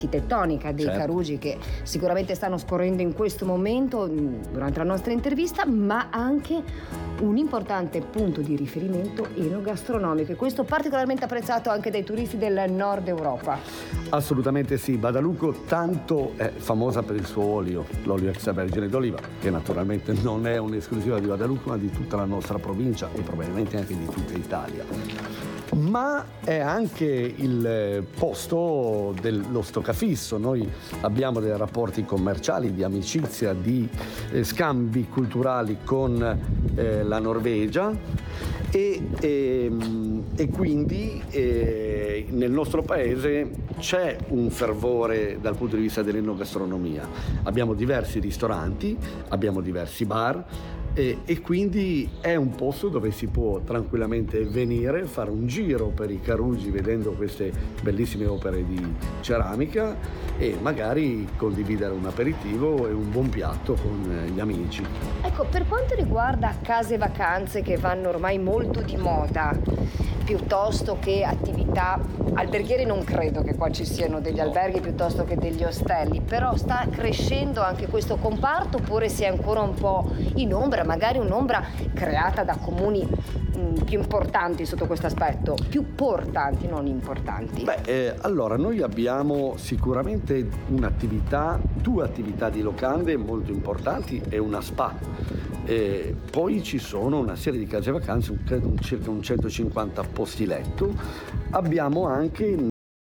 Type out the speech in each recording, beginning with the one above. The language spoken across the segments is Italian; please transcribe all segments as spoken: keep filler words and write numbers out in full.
architettonica dei certo. Carugi, che sicuramente stanno scorrendo in questo momento durante la nostra intervista, ma anche un importante punto di riferimento enogastronomico, e questo particolarmente apprezzato anche dai turisti del nord Europa. Assolutamente sì, Badalucco tanto è famosa per il suo olio, l'olio extravergine d'oliva, che naturalmente non è un'esclusiva di Badalucco ma di tutta la nostra provincia e probabilmente anche di tutta Italia. Ma è anche il posto dello stoccafisso. Noi abbiamo dei rapporti commerciali, di amicizia, di eh, scambi culturali con eh, la Norvegia e, e, e quindi eh, nel nostro paese c'è un fervore dal punto di vista dell'enogastronomia. Abbiamo diversi ristoranti, abbiamo diversi bar, E, e quindi è un posto dove si può tranquillamente venire, fare un giro per i Carugi vedendo queste bellissime opere di ceramica e magari condividere un aperitivo e un buon piatto con gli amici. Ecco, per quanto riguarda case vacanze che vanno ormai molto di moda, piuttosto che attività alberghiere, non credo che qua ci siano degli alberghi piuttosto che degli ostelli, però sta crescendo anche questo comparto, oppure si è ancora un po' in ombra, magari un'ombra creata da comuni mh, più importanti sotto questo aspetto, più portanti, non importanti? Beh, eh, allora noi abbiamo sicuramente un'attività, due attività di locande molto importanti e una spa. E poi ci sono una serie di case vacanze, credo un, circa un centocinquanta posti letto. Abbiamo anche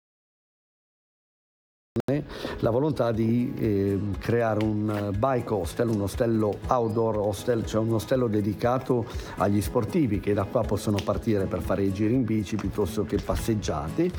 la volontà di eh, creare un bike hostel, un ostello outdoor hostel, cioè un ostello dedicato agli sportivi che da qua possono partire per fare i giri in bici piuttosto che passeggiate,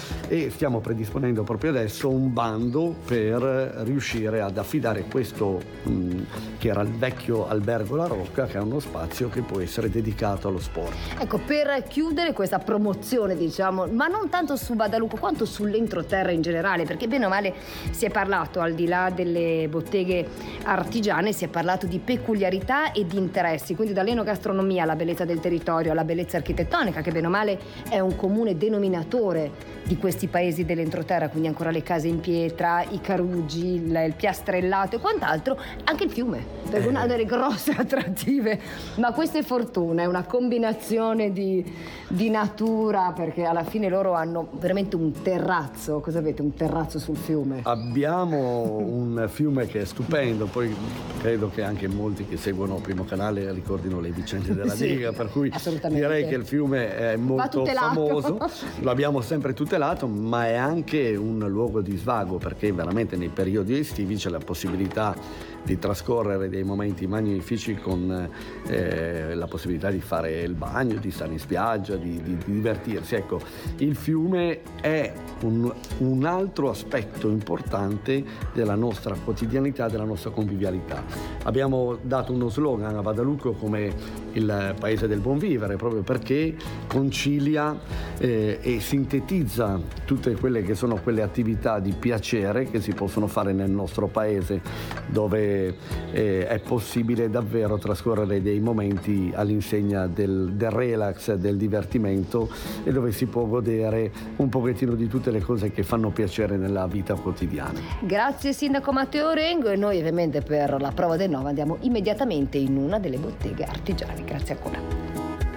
e stiamo predisponendo proprio adesso un bando per riuscire ad affidare questo mh, che era il vecchio albergo La Rocca, che è uno spazio che può essere dedicato allo sport. Ecco, per chiudere questa promozione, diciamo, ma non tanto su Badalucco quanto sull'entroterra in generale, perché bene o male si è parlato, al di là delle botteghe artigiane, si è parlato di peculiarità e di interessi, quindi dall'enogastronomia alla bellezza del territorio, alla bellezza architettonica, che bene o male è un comune denominatore di questi paesi dell'entroterra, quindi ancora le case in pietra, i Carugi, il, il piastrellato e quant'altro, anche il fiume, per una delle grosse attrattive. Ma questa è fortuna, è una combinazione di, di natura, perché alla fine loro hanno veramente un terrazzo. Cosa avete, un terrazzo sul fiume? Abbiamo un fiume che è stupendo, poi credo che anche molti che seguono Primo Canale ricordino le vicende della Sì, diga, per cui assolutamente. direi che il fiume è molto famoso, l'abbiamo sempre tutelato, ma è anche un luogo di svago, perché veramente nei periodi estivi c'è la possibilità di trascorrere dei momenti magnifici con eh, la possibilità di fare il bagno, di stare in spiaggia, di, di, di divertirsi. Ecco, il fiume è un, un altro aspetto importante della nostra quotidianità, della nostra convivialità. Abbiamo dato uno slogan a Badalucco come il paese del buon vivere, proprio perché concilia eh, e sintetizza tutte quelle che sono quelle attività di piacere che si possono fare nel nostro paese, dove eh, è possibile davvero trascorrere dei momenti all'insegna del, del relax, del divertimento, e dove si può godere un pochettino di tutte le cose che fanno piacere nella vita quotidiana. Grazie Sindaco Matteo Rengo, e noi ovviamente per la prova del nove andiamo immediatamente in una delle botteghe artigiane. Grazie ancora.